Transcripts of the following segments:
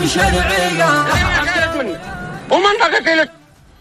شرعية ومنطقة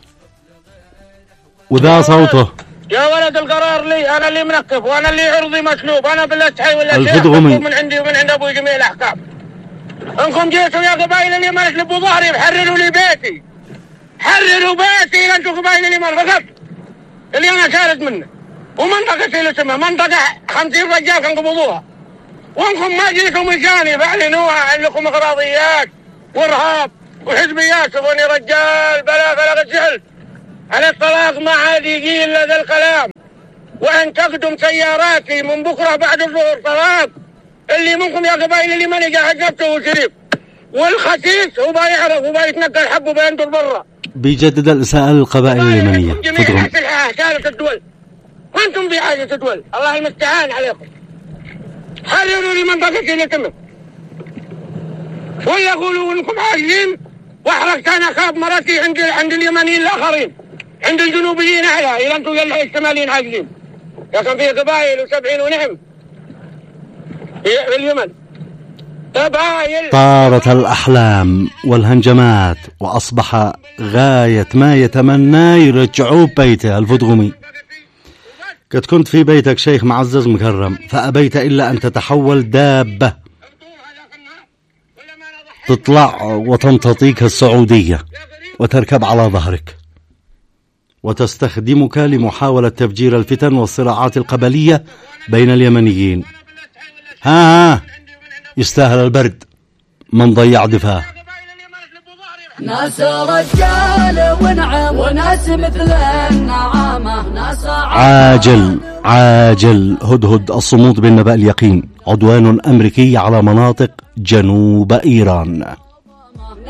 وذا صوته يا ولد القرار لي، انا اللي منقف وانا اللي عرضي مسلوب، انا بالله ولا الفضغمي من عندي ومن عند ابوي جميع الاحكام. انكم جيتوا يا قبائل اليمن تلبوا ظهري، حرروا لي بيتي، حرروا بيتي. انتم قبائل اليمن فقط اللي انا شارد منه، ومنطقتي اللي اسمها منطقه 50 رجال كان قبضوها، وانكم ما جيتوا مجاني فاعلنوها عندكم اغراضيات وارهاب وحزبيات. تبوني رجال بلا الجهل على الطلاق ما عاد يجي الا ذا الكلام، وان تقدم سياراتي من بكره بعد الظهر طلاق. اللي منكم يا قبائل اللي ماني قاعد جبته وشريف والخسيس هو بيعرف وبيتنقل حبه بينطر برا. بيجدد الاساءة للقبائل اليمنية. جميع كانت الدول وانتم بحاجة الدول، الله المستعان عليكم. حرروا لي منطقتي اللي تمت، ولا يقولوا انكم عاجزين واحرقت انا خاب مرتي عند اليمنيين الاخرين، عند الجنوبيين اعلى الى انتم الشماليين عاجزين. لكن في قبائل وسبعين ونعم في اليمن قبائل. طارت الأحلام والهنجمات وأصبح غاية ما يتمنى يرجعوه بيته الفضغمي. قد كنت في بيتك شيخ معزز مكرم، فأبيت إلا أن تتحول دابة تطلع وتمتطيك السعودية وتركب على ظهرك وتستخدمك لمحاولة تفجير الفتن والصراعات القبلية بين اليمنيين. ها يستاهل البرد من ضيع دفاه. ناس رجال ونعم وناس مثل النعامة، ناس عاجل هدهد الصمود بالنبأ اليقين. عدوان أمريكي على مناطق جنوب إيران.